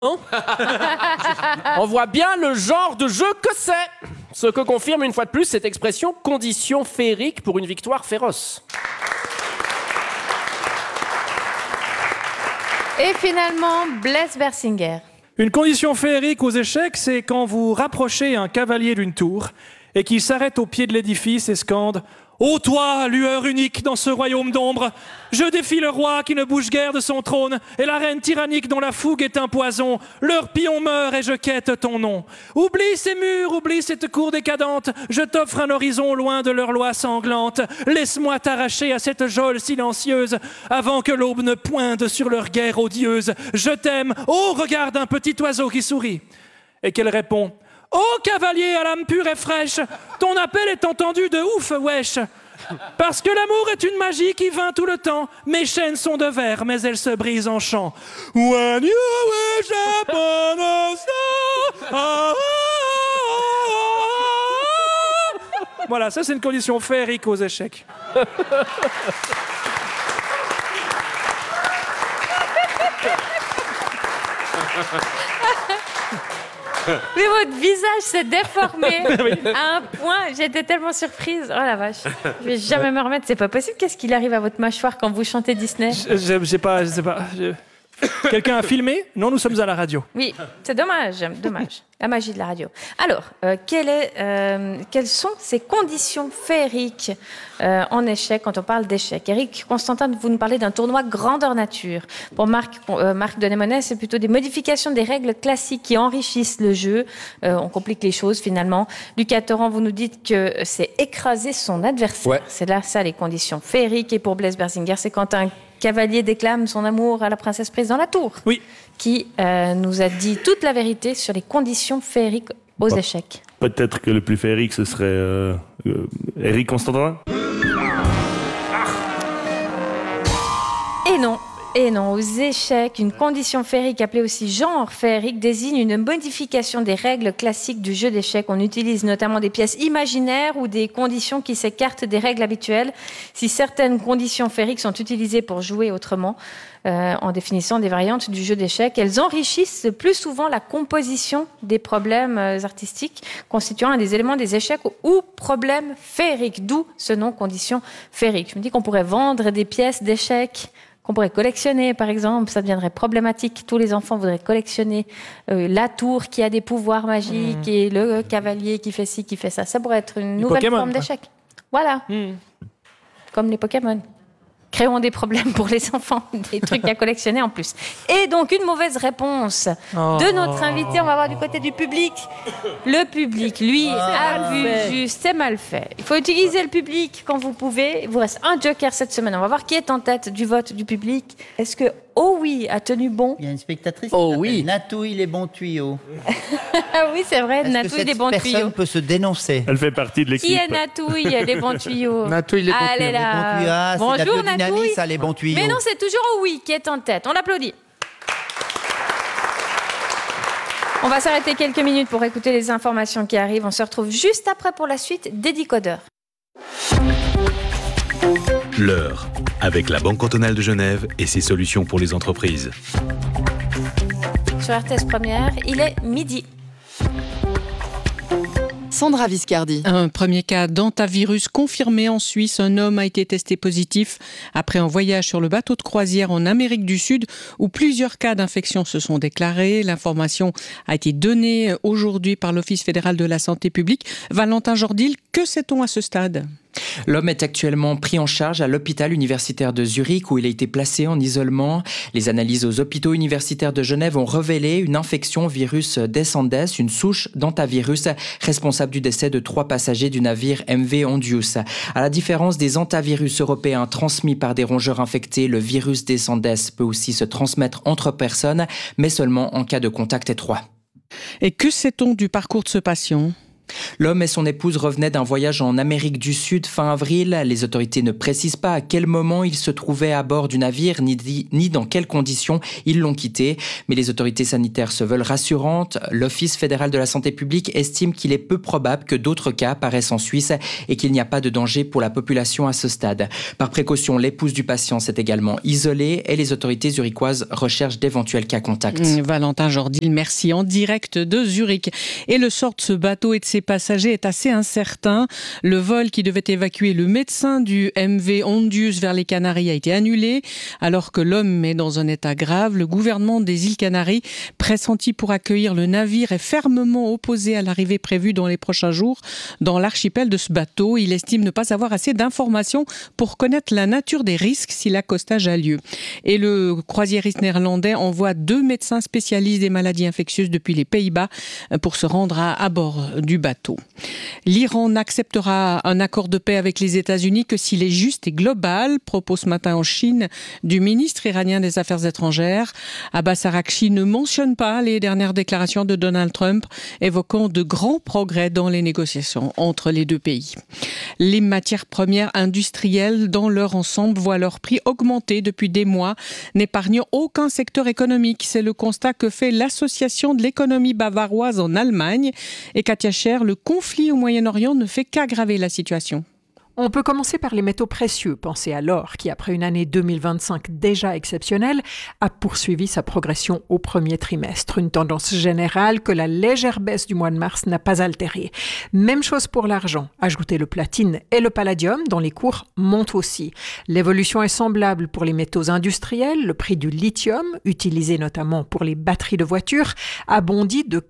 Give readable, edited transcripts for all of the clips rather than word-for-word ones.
On voit bien le genre de jeu que c'est. Ce que confirme une fois de plus cette expression « condition féerique pour une victoire féroce ». Et finalement, Blaise Bersinger. Une condition féerique aux échecs, c'est quand vous rapprochez un cavalier d'une tour et qu'il s'arrête au pied de l'édifice et scande « Ô toi, lueur unique dans ce royaume d'ombre, je défie le roi qui ne bouge guère de son trône et la reine tyrannique dont la fougue est un poison. Leur pion meurt et je quête ton nom. Oublie ces murs, oublie cette cour décadente, je t'offre un horizon loin de leurs lois sanglantes. Laisse-moi t'arracher à cette geôle silencieuse avant que l'aube ne pointe sur leur guerre odieuse. Je t'aime, oh regarde un petit oiseau qui sourit. » Et qu'elle répond « Oh cavalier à l'âme pure et fraîche, ton appel est entendu de ouf, wesh. Parce que l'amour est une magie qui vint tout le temps. Mes chaînes sont de verre, mais elles se brisent en chant. When you wish upon a star, ah, ah, ah. Voilà, ça c'est une condition féerique aux échecs. Mais votre visage s'est déformé à un point, j'étais tellement surprise. Oh la vache, je vais jamais me remettre, c'est pas possible. Qu'est-ce qu'il arrive à votre mâchoire quand vous chantez Disney ? Je sais pas. Quelqu'un a filmé ? Non, nous sommes à la radio. Oui, c'est dommage. La magie de la radio. Alors, quelles sont ces conditions féeriques en échec quand on parle d'échec ? Eric Constantin, vous nous parlez d'un tournoi grandeur nature. Pour Marc Denemonet, c'est plutôt des modifications des règles classiques qui enrichissent le jeu. On complique les choses finalement. Lucas Torrent, vous nous dites que c'est écraser son adversaire. Ouais. C'est là ça les conditions féeriques. Et pour Blaise Bersinger, c'est quand un cavalier déclame son amour à la princesse prise dans la tour. Oui. Qui nous a dit toute la vérité sur les conditions féeriques aux échecs. Peut-être que le plus féerique, ce serait Eric Constantin. Et non, aux échecs, une condition féerique appelée aussi genre féerique désigne une modification des règles classiques du jeu d'échecs. On utilise notamment des pièces imaginaires ou des conditions qui s'écartent des règles habituelles. Si certaines conditions féeriques sont utilisées pour jouer autrement, en définissant des variantes du jeu d'échecs, elles enrichissent le plus souvent la composition des problèmes artistiques, constituant un des éléments des échecs ou problèmes féeriques, d'où ce nom condition féerique. Je me dis qu'on pourrait vendre des pièces d'échecs qu'on pourrait collectionner, par exemple, ça deviendrait problématique. Tous les enfants voudraient collectionner la tour qui a des pouvoirs magiques et le cavalier qui fait ci, qui fait ça. Ça pourrait être une nouvelle forme d'échec. Voilà. Comme les Pokémon. Créons des problèmes pour les enfants, des trucs à collectionner en plus. Et donc, une mauvaise réponse de notre invité. On va voir du côté du public. Le public, lui, a vu juste. C'est mal fait. Il faut utiliser le public quand vous pouvez. Il vous reste un joker cette semaine. On va voir qui est en tête du vote du public. Est-ce que Oh oui a tenu bon? Il y a une spectatrice qui s'appelle Natouille les bons tuyaux. Ah oui, c'est vrai, Natouille des bons tuyaux. Cette personne peut se dénoncer. Elle fait partie de l'équipe. Qui est Natouille les bons tuyaux? Natouille les bons tuyaux. Allez là. Ah, bonjour Natouille. Ça, les bons tuyaux. Mais non, c'est toujours Oh oui qui est en tête. On l'applaudit. On va s'arrêter quelques minutes pour écouter les informations qui arrivent. On se retrouve juste après pour la suite des Décodeurs. L'heure, avec la Banque cantonale de Genève et ses solutions pour les entreprises. Sur RTS Première, il est midi. Sandra Viscardi. Un premier cas d'hantavirus confirmé en Suisse. Un homme a été testé positif après un voyage sur le bateau de croisière en Amérique du Sud où plusieurs cas d'infection se sont déclarés. L'information a été donnée aujourd'hui par l'Office fédéral de la santé publique. Valentin Jordil, que sait-on à ce stade ? L'homme est actuellement pris en charge à l'hôpital universitaire de Zurich où il a été placé en isolement. Les analyses aux hôpitaux universitaires de Genève ont révélé une infection virus descendens, une souche d'hantavirus responsable du décès de 3 passagers du navire MV Ondius. À la différence des hantavirus européens transmis par des rongeurs infectés, le virus descendens peut aussi se transmettre entre personnes, mais seulement en cas de contact étroit. Et que sait-on du parcours de ce patient ? L'homme et son épouse revenaient d'un voyage en Amérique du Sud fin avril. Les autorités ne précisent pas à quel moment ils se trouvaient à bord du navire, ni dans quelles conditions ils l'ont quitté. Mais les autorités sanitaires se veulent rassurantes. L'Office fédéral de la santé publique estime qu'il est peu probable que d'autres cas apparaissent en Suisse et qu'il n'y a pas de danger pour la population à ce stade. Par précaution, l'épouse du patient s'est également isolée et les autorités zurichoises recherchent d'éventuels cas contacts. Valentin Jordil, merci, en direct de Zurich. Et le sort de ce bateau et de ses passagers est assez incertain. Le vol qui devait évacuer le médecin du MV Ondius vers les Canaries a été annulé. Alors que l'homme est dans un état grave, le gouvernement des îles Canaries, pressenti pour accueillir le navire, est fermement opposé à l'arrivée prévue dans les prochains jours dans l'archipel de ce bateau. Il estime ne pas avoir assez d'informations pour connaître la nature des risques si l'accostage a lieu. Et le croisiériste néerlandais envoie 2 médecins spécialistes des maladies infectieuses depuis les Pays-Bas pour se rendre à bord du bateau. L'Iran n'acceptera un accord de paix avec les États-Unis que s'il est juste et global, propos ce matin en Chine du ministre iranien des Affaires étrangères. Abbas Araghchi ne mentionne pas les dernières déclarations de Donald Trump évoquant de grands progrès dans les négociations entre les deux pays. Les matières premières industrielles dans leur ensemble voient leur prix augmenter depuis des mois, n'épargnant aucun secteur économique. C'est le constat que fait l'Association de l'économie bavaroise en Allemagne. Et Katia Scher, le conflit au Moyen-Orient ne fait qu'aggraver la situation. On peut commencer par les métaux précieux. Pensez à l'or qui, après une année 2025 déjà exceptionnelle, a poursuivi sa progression au premier trimestre. Une tendance générale que la légère baisse du mois de mars n'a pas altérée. Même chose pour l'argent. Ajoutez le platine et le palladium, dont les cours montent aussi. L'évolution est semblable pour les métaux industriels. Le prix du lithium, utilisé notamment pour les batteries de voitures, a bondi de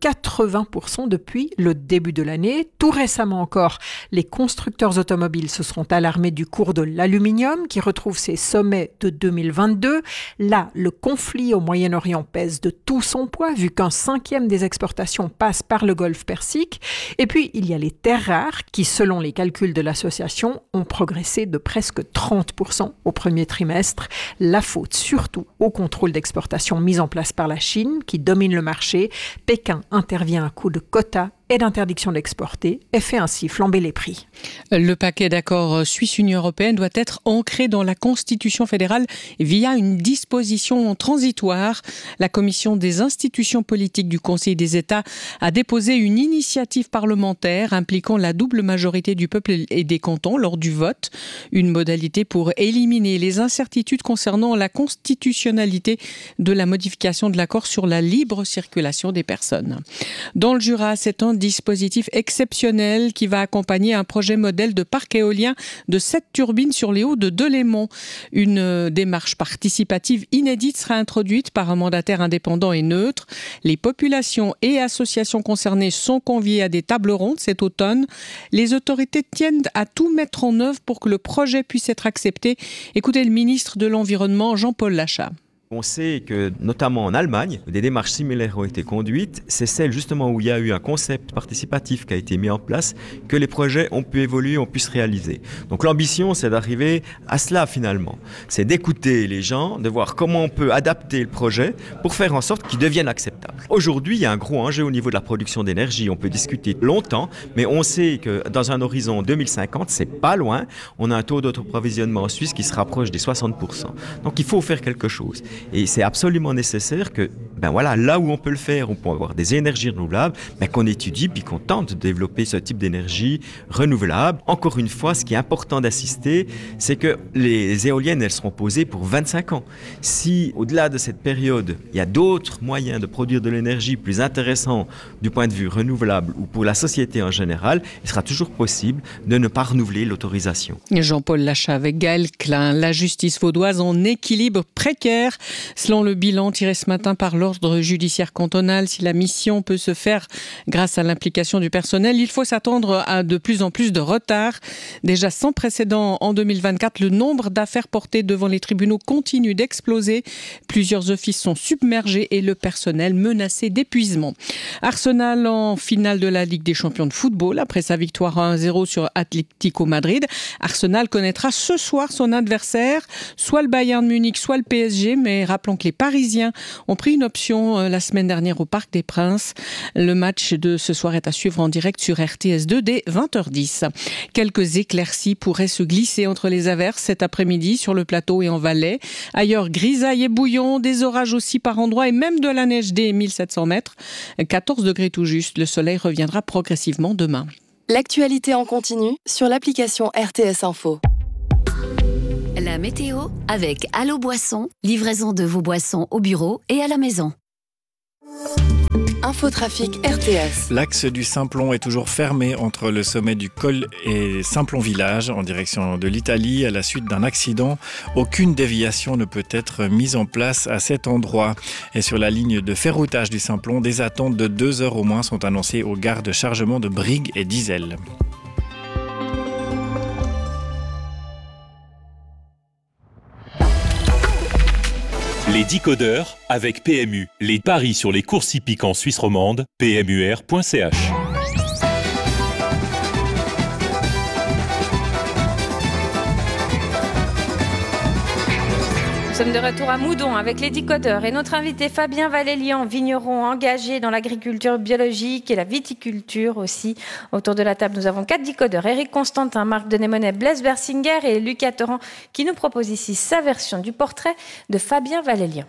80% depuis le début de l'année. Tout récemment encore, les constructeurs automobiles se seront alarmés du cours de l'aluminium qui retrouve ses sommets de 2022. Là, le conflit au Moyen-Orient pèse de tout son poids vu qu'un 5e des exportations passe par le Golfe Persique. Et puis, il y a les terres rares qui, selon les calculs de l'association, ont progressé de presque 30% au premier trimestre. La faute surtout au contrôle d'exportation mis en place par la Chine qui domine le marché. Pékin intervient à coup de quotas et d'interdiction d'exporter et fait ainsi flamber les prix. Le paquet d'accords Suisse-Union européenne doit être ancré dans la Constitution fédérale via une disposition transitoire. La Commission des institutions politiques du Conseil des États a déposé une initiative parlementaire impliquant la double majorité du peuple et des cantons lors du vote. Une modalité pour éliminer les incertitudes concernant la constitutionnalité de la modification de l'accord sur la libre circulation des personnes. Dans le Jura, c'est un dispositif exceptionnel qui va accompagner un projet modèle de parc éolien de 7 turbines sur les hauts de Delémont. Une démarche participative inédite sera introduite par un mandataire indépendant et neutre. Les populations et associations concernées sont conviées à des tables rondes cet automne. Les autorités tiennent à tout mettre en œuvre pour que le projet puisse être accepté. Écoutez le ministre de l'Environnement, Jean-Paul Lachat. On sait que, notamment en Allemagne, des démarches similaires ont été conduites. C'est celle justement où il y a eu un concept participatif qui a été mis en place, que les projets ont pu évoluer, ont pu se réaliser. Donc l'ambition, c'est d'arriver à cela finalement. C'est d'écouter les gens, de voir comment on peut adapter le projet pour faire en sorte qu'il devienne acceptable. Aujourd'hui, il y a un gros enjeu au niveau de la production d'énergie. On peut discuter longtemps, mais on sait que dans un horizon 2050, c'est pas loin. On a un taux d'autoprovisionnement en Suisse qui se rapproche des 60%. Donc il faut faire quelque chose. Et c'est absolument nécessaire que, là où on peut le faire, on peut avoir des énergies renouvelables, qu'on étudie puis qu'on tente de développer ce type d'énergie renouvelable. Encore une fois, ce qui est important d'assister, c'est que les éoliennes, elles seront posées pour 25 ans. Si, au-delà de cette période, il y a d'autres moyens de produire de l'énergie plus intéressants du point de vue renouvelable ou pour la société en général, il sera toujours possible de ne pas renouveler l'autorisation. Jean-Paul Lachat avec Gaël Klein. La justice vaudoise en équilibre précaire. Selon le bilan tiré ce matin par l'ordre judiciaire cantonal, si la mission peut se faire grâce à l'implication du personnel, il faut s'attendre à de plus en plus de retard. Déjà sans précédent en 2024, le nombre d'affaires portées devant les tribunaux continue d'exploser. Plusieurs offices sont submergés et le personnel menacé d'épuisement. Arsenal en finale de la Ligue des champions de football. Après sa victoire 1-0 sur Atlético Madrid, Arsenal connaîtra ce soir son adversaire, soit le Bayern Munich, soit le PSG, mais mais rappelons que les Parisiens ont pris une option la semaine dernière au Parc des Princes. Le match de ce soir est à suivre en direct sur RTS2 dès 20h10. Quelques éclaircies pourraient se glisser entre les averses cet après-midi sur le plateau et en Valais. Ailleurs, grisaille et bouillon, des orages aussi par endroits et même de la neige dès 1700 mètres. 14 degrés tout juste. Le soleil reviendra progressivement demain. L'actualité en continu sur l'application RTS Info. La météo avec Allo Boisson, livraison de vos boissons au bureau et à la maison. Infotrafic RTS. L'axe du Simplon est toujours fermé entre le sommet du col et Simplon Village en direction de l'Italie à la suite d'un accident. Aucune déviation ne peut être mise en place à cet endroit. Et sur la ligne de ferroutage du Simplon, des attentes de 2 heures au moins sont annoncées aux gares de chargement de Brigue et d'Iselle. Les décodeurs avec PMU. Les paris sur les courses hippiques en Suisse romande, pmur.ch. Nous sommes de retour à Moudon avec les décodeurs et notre invité Fabien Valélian, vigneron engagé dans l'agriculture biologique et la viticulture aussi. Autour de la table, nous avons 4 décodeurs. Éric Constantin, Marc Denémonet, Blaise Bersinger et Lucas Torrent qui nous proposent ici sa version du portrait de Fabien Valélian.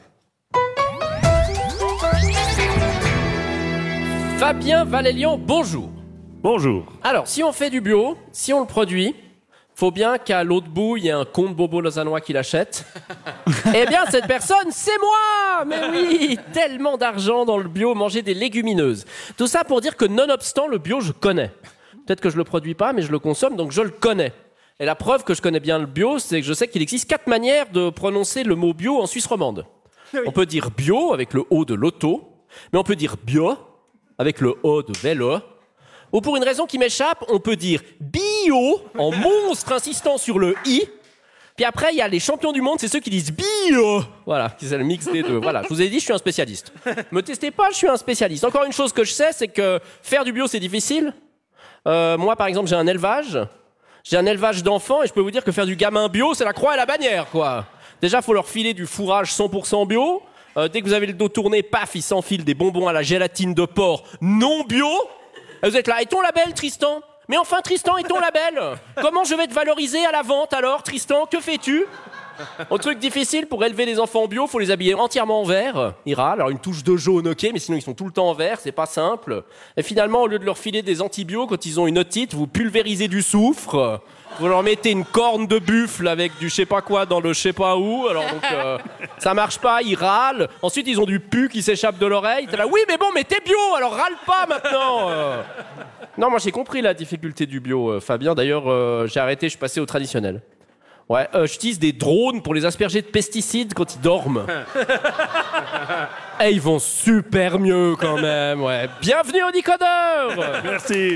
Fabien Valélian, bonjour. Bonjour. Alors, si on fait du bio, si on le produit, faut bien qu'à l'autre bout, il y ait un comte bobo lausannois qui l'achète. Eh bien, cette personne, c'est moi. Mais oui, tellement d'argent dans le bio, manger des légumineuses. Tout ça pour dire que nonobstant le bio, je connais. Peut-être que je le produis pas, mais je le consomme, donc je le connais. Et la preuve que je connais bien le bio, c'est que je sais qu'il existe 4 manières de prononcer le mot bio en Suisse romande. Oui. On peut dire bio avec le O de l'auto, mais on peut dire bio avec le O de vélo. Ou pour une raison qui m'échappe, on peut dire bio en monstre insistant sur le i. Puis après, il y a les champions du monde, c'est ceux qui disent bio. Voilà, c'est le mix des deux. Voilà, je vous ai dit, je suis un spécialiste. Me testez pas, je suis un spécialiste. Encore une chose que je sais, c'est que faire du bio, c'est difficile. Moi, par exemple, j'ai un élevage d'enfants et je peux vous dire que faire du gamin bio, c'est la croix et la bannière, quoi. Déjà, il faut leur filer du fourrage 100% bio. Dès que vous avez le dos tourné, paf, ils s'enfilent des bonbons à la gélatine de porc non bio. Et vous êtes là, et ton label, Tristan ? Mais enfin, Tristan, et ton label ? Comment je vais te valoriser à la vente, alors, Tristan ? Que fais-tu ? Un truc difficile, pour élever les enfants bio, faut les habiller entièrement en vert. Ils râlent, alors une touche de jaune, ok, mais sinon ils sont tout le temps en vert, c'est pas simple. Et finalement, au lieu de leur filer des antibiotiques quand ils ont une otite, vous pulvérisez du soufre. Vous leur mettez une corne de buffle avec du je sais pas quoi dans le je sais pas où. Alors donc ça marche pas, ils râlent. Ensuite ils ont du pu qui s'échappe de l'oreille. T'es là, oui mais bon mais t'es bio, alors râle pas maintenant. Non, moi j'ai compris la difficulté du bio, Fabien. D'ailleurs j'ai arrêté, je suis passé au traditionnel. Ouais, j'utilise des drones pour les asperger de pesticides quand ils dorment. Et ils vont super mieux quand même. Ouais. Bienvenue au décodeur. Merci.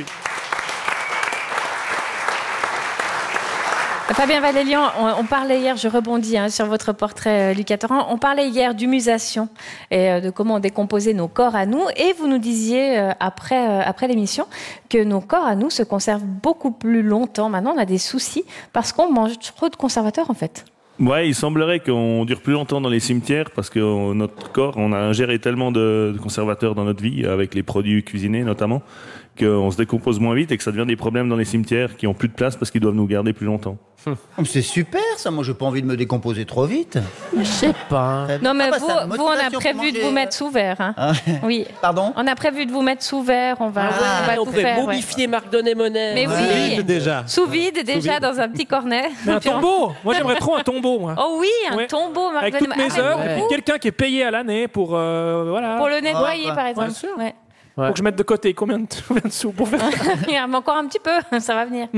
Fabien Valélian, on parlait hier, je rebondis sur votre portrait, Lucas Torrent, on parlait hier d'humusation et de comment on décomposait nos corps à nous. Et vous nous disiez, après l'émission, que nos corps à nous se conservent beaucoup plus longtemps. Maintenant, on a des soucis parce qu'on mange trop de conservateurs, en fait. Ouais, il semblerait qu'on dure plus longtemps dans les cimetières parce que notre corps, on a ingéré tellement de conservateurs dans notre vie, avec les produits cuisinés notamment, qu'on se décompose moins vite et que ça devient des problèmes dans les cimetières qui ont plus de place parce qu'ils doivent nous garder plus longtemps. C'est super ça, moi j'ai pas envie de me décomposer trop vite. Je sais pas. Non mais vous on a prévu de vous mettre sous verre. Hein. Ah. Oui. Pardon ? On a prévu de vous mettre sous verre, on va tout faire. Momifier Marc Denémonet. Mais oui, déjà. Sous vide déjà dans un petit cornet. Mais un tombeau. Moi j'aimerais trop un tombeau. Moi. Oh oui, un tombeau Marc Avec toutes mes œuvres, et puis quelqu'un qui est payé à l'année pour voilà. Pour le nettoyer par exemple. Bien sûr. Ouais. Faut que je mette de côté combien de sous pour faire ça. Mais encore un petit peu, ça va venir.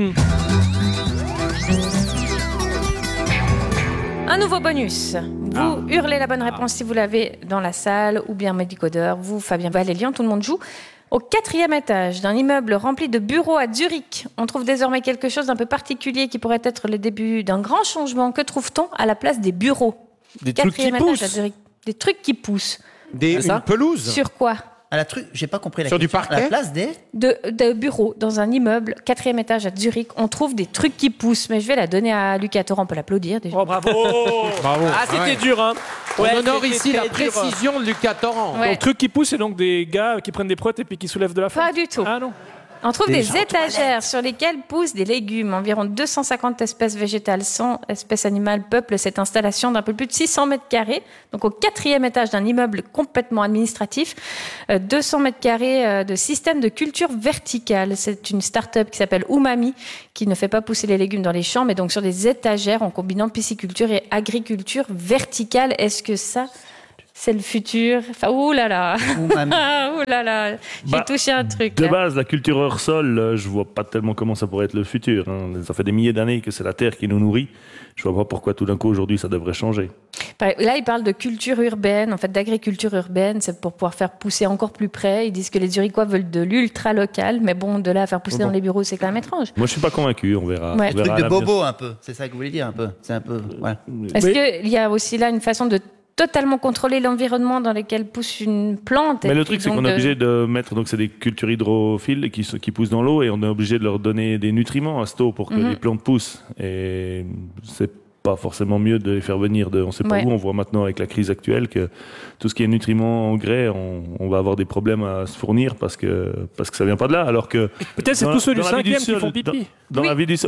Un nouveau bonus. Vous hurlez la bonne réponse si vous l'avez dans la salle, ou bien mes décodeurs, vous, Fabien Valélian, tout le monde joue. Au 4e étage d'un immeuble rempli de bureaux à Zurich, on trouve désormais quelque chose d'un peu particulier qui pourrait être le début d'un grand changement. Que trouve-t-on à la place des bureaux ? Des trucs qui poussent. À Zurich. Des trucs qui poussent. Une pelouse ? Sur quoi ? J'ai pas compris la Sur du question. parquet À la place des De bureaux, dans un immeuble, 4e étage à Zurich, on trouve des trucs qui poussent. Mais je vais la donner à Lucas Torrent, on peut l'applaudir déjà. Oh, bravo. Bravo. Ah, c'était dur, hein. On Ouais, honore c'était ici la très dur. précision de Lucas Torrent. Ouais. Le truc qui pousse, c'est donc des gars qui prennent des protes et puis qui soulèvent de la femme. Pas du tout. Ah non. On trouve Des des gens étagères sur lesquelles poussent des légumes. Environ 250 espèces végétales, 100 espèces animales peuplent cette installation d'un peu plus de 600 mètres carrés. Donc au 4e étage d'un immeuble complètement administratif. 200 mètres carrés de système de culture verticale. C'est une start-up qui s'appelle Umami, qui ne fait pas pousser les légumes dans les champs, mais donc sur des étagères en combinant pisciculture et agriculture verticale. Est-ce que ça... c'est le futur. Enfin, ouh là là. Ouh là là. J'ai touché un truc. De là. base, la culture hors sol, je vois pas tellement comment ça pourrait être le futur. Hein. Ça fait des milliers d'années que c'est la terre qui nous nourrit. Je vois pas pourquoi tout d'un coup aujourd'hui ça devrait changer. Là, ils parlent de culture urbaine, en fait, d'agriculture urbaine. C'est pour pouvoir faire pousser encore plus près. Ils disent que les Zurichois veulent de l'ultra local, mais bon, de là à faire pousser dans les bureaux, c'est quand même étrange. Moi, je suis pas convaincu. On verra. Ouais. On verra truc à de l'avenir. bobo un peu. C'est ça que vous voulez dire un peu. C'est un peu. Ouais. Est-ce qu'il y a aussi là une façon de totalement contrôler l'environnement dans lequel pousse une plante? Mais le truc, c'est qu'on est obligé de mettre, donc c'est des cultures hydrophiles qui poussent dans l'eau et on est obligé de leur donner des nutriments à cette eau pour que les plantes poussent. Et c'est pas forcément mieux de les faire venir de on sait pas où. On voit maintenant avec la crise actuelle que tout ce qui est nutriments, engrais, on va avoir des problèmes à se fournir parce que ça vient pas de là. Alors que peut-être c'est tous ceux du 5e qui font pipi. Dans la vie du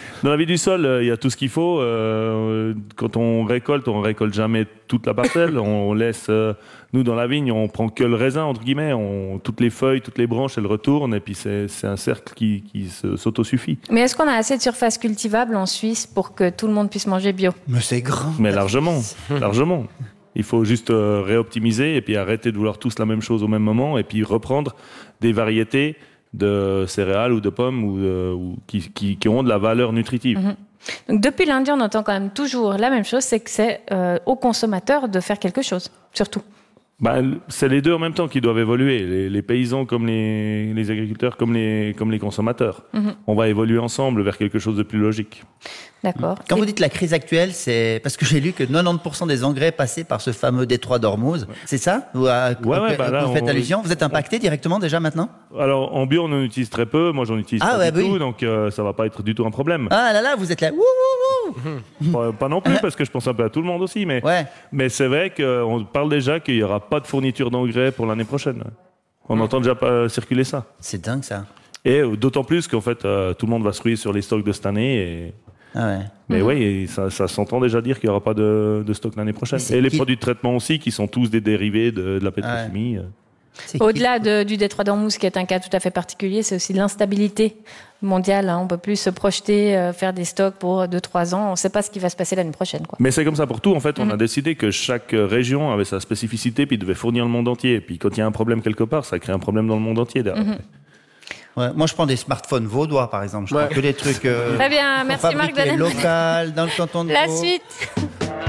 sol, il y a tout ce qu'il faut. Quand on récolte jamais toute la parcelle. On laisse, nous dans la vigne, on prend que le raisin entre guillemets. Toutes les feuilles, toutes les branches, elles retournent et puis c'est un cercle qui s'autosuffit. Mais est-ce qu'on a assez de surface cultivable en Suisse pour que tout le monde puisse manger bio? Mais c'est grand. Mais largement. Il faut juste réoptimiser et puis arrêter de vouloir tous la même chose au même moment et puis reprendre des variétés de céréales ou de pommes qui ont de la valeur nutritive. Donc depuis lundi, on entend quand même toujours la même chose, c'est que c'est aux consommateurs de faire quelque chose, surtout. C'est les deux en même temps qui doivent évoluer, les paysans comme les agriculteurs comme les consommateurs. On va évoluer ensemble vers quelque chose de plus logique. D'accord. Quand vous dites la crise actuelle, c'est parce que j'ai lu que 90% des engrais passaient par ce fameux détroit d'Ormuz. C'est ça? Vous faites allusion? Vous êtes impacté directement déjà maintenant? Alors en bio, on en utilise très peu. Moi, j'en utilise pas du tout, donc ça va pas être du tout un problème. Ah là là, vous êtes là. Pas non plus, parce que je pense un peu à tout le monde aussi. Mais c'est vrai qu'on parle déjà qu'il y aura pas de fourniture d'engrais pour l'année prochaine. On entend déjà pas circuler ça. C'est dingue ça. Et d'autant plus qu'en fait, tout le monde va se ruer sur les stocks de cette année. Mais oui, ça s'entend déjà dire qu'il n'y aura pas de stock l'année prochaine. Et les produits de traitement aussi, qui sont tous des dérivés de la pétrochimie. Au-delà du détroit d'Ormuz, qui est un cas tout à fait particulier, c'est aussi l'instabilité mondiale. On ne peut plus se projeter, faire des stocks pour 2-3 ans. On ne sait pas ce qui va se passer l'année prochaine. Mais c'est comme ça pour tout. En fait, on a décidé que chaque région avait sa spécificité puis devait fournir le monde entier. Puis quand il y a un problème quelque part, ça crée un problème dans le monde entier derrière. Ouais, moi, je prends des smartphones vaudois, par exemple. Je prends que des trucs Très bien, merci Marc Donnet. local, dans le canton de La Vaud. suite.